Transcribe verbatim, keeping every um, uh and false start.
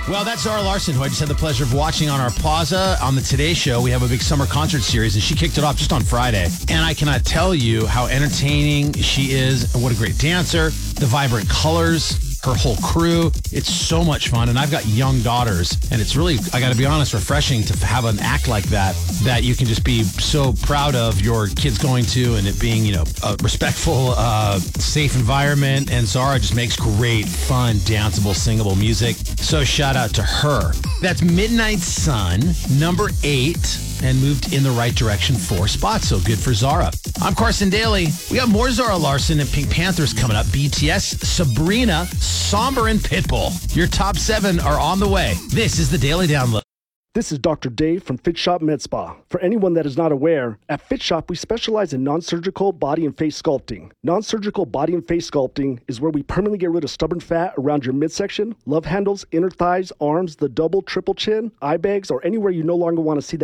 Well, that's Zara Larson, who I just had the pleasure of watching on our Plaza on the Today Show. We have a big summer concert series, and she kicked it off just on Friday. And I cannot tell you how entertaining she is, and what a great dancer, the vibrant colors, her whole crew. It's so much fun, and I've got young daughters, and it's really, I got to be honest, refreshing to have an act like that, that you can just be so proud of your kids going to, and it being, you know, a respectful, uh, safe environment. And Zara just makes great, fun, danceable, singable music. So shout out to her. That's Midnight Sun, number eight, and moved in the right direction four spots. So good for Zara. I'm Carson Daly. We got more Zara Larson and Pink Panthers coming up. B T S, Sabrina, Somber, and Pitbull. Your top seven are on the way. This is the Daily Download. This is Doctor Dave from Fit Shop Med Spa. For anyone that is not aware, at Fit Shop we specialize in non-surgical body and face sculpting. Non-surgical body and face sculpting is where we permanently get rid of stubborn fat around your midsection, love handles, inner thighs, arms, the double, triple chin, eye bags, or anywhere you no longer want to see that